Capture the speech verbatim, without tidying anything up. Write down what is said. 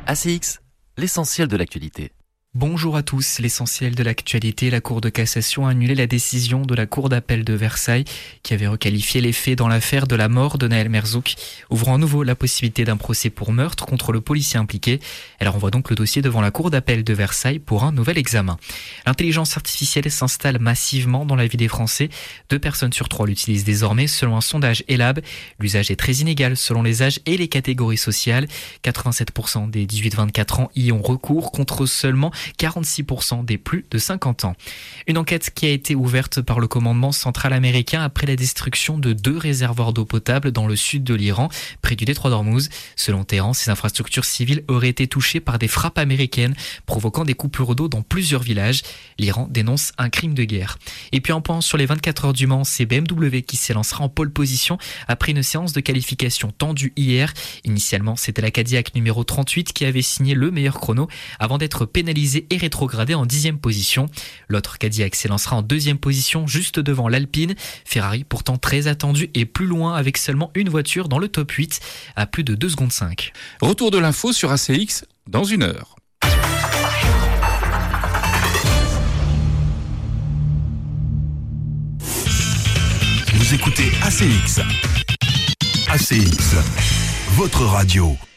A C X, l'essentiel de l'actualité. Bonjour à tous, l'essentiel de l'actualité, la Cour de cassation a annulé la décision de la Cour d'appel de Versailles qui avait requalifié les faits dans l'affaire de la mort de Nahel Merzouk, ouvrant à nouveau la possibilité d'un procès pour meurtre contre le policier impliqué. Elle renvoie donc le dossier devant la Cour d'appel de Versailles pour un nouvel examen. L'intelligence artificielle s'installe massivement dans la vie des Français. Deux personnes sur trois l'utilisent désormais selon un sondage Elab. L'usage est très inégal selon les âges et les catégories sociales. quatre-vingt-sept pour cent des dix-huit vingt-quatre ans y ont recours contre seulement quarante-six pour cent des plus de cinquante ans. Une enquête qui a été ouverte par le commandement central américain après la destruction de deux réservoirs d'eau potable dans le sud de l'Iran, près du détroit d'Ormuz. Selon Téhéran, ces infrastructures civiles auraient été touchées par des frappes américaines, provoquant des coupures d'eau dans plusieurs villages. L'Iran dénonce un crime de guerre. Et puis en point sur les vingt-quatre heures du Mans, c'est B M W qui s'élancera en pole position après une séance de qualification tendue hier. Initialement, c'était la Cadillac numéro trente-huit qui avait signé le meilleur chrono avant d'être pénalisée et rétrogradé en dixième position. L'autre Cadillac s'élancera en deuxième position juste devant l'Alpine. Ferrari pourtant très attendu et plus loin avec seulement une voiture dans le top huit à plus de deux secondes cinq. Retour de l'info sur A C X dans une heure. Vous écoutez A C X. A C X, votre radio.